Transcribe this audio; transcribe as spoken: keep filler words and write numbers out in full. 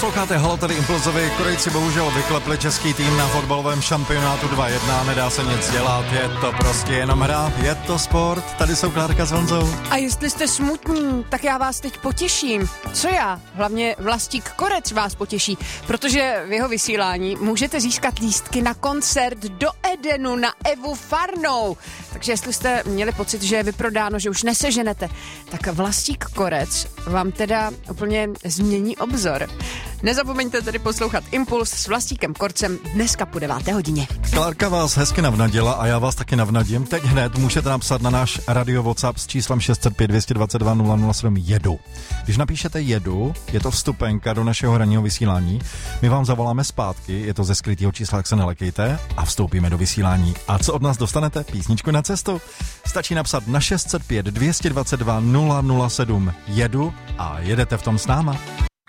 Posloucháte Halo, tady Impulzovi. Korejci bohužel vyklepli český tým na fotbalovém šampionátu dva jedna, nedá se nic dělat, je to prostě jenom hra, je to sport, tady jsou Klárka s Honzou. A jestli jste smutní, tak já vás teď potěším. Co já? Hlavně Vlastík Korec vás potěší, protože v jeho vysílání můžete získat lístky na koncert do Edenu na Evu Farnou. Takže jestli jste měli pocit, že je vyprodáno, že už neseženete, tak Vlastík Korec vám teda úplně změní obzor. Nezapomeňte tedy poslouchat Impuls s Vlastíkem Korcem dneska po deváté hodině. Klárka vás hezky navnadila a já vás taky navnadím. Teď hned můžete napsat na náš radio WhatsApp s číslem šest set pět, dvě dvacet dva, nula nula sedm jedu. Když napíšete jedu, je to vstupenka do našeho ranního vysílání. My vám zavoláme zpátky, je to ze skrytého čísla, jak se nelekejte, a vstoupíme do vysílání. A co od nás dostanete? Písničku na cestu. Stačí napsat na šest set pět, dvě dvacet dva, nula nula sedm jedu a jedete v tom s náma.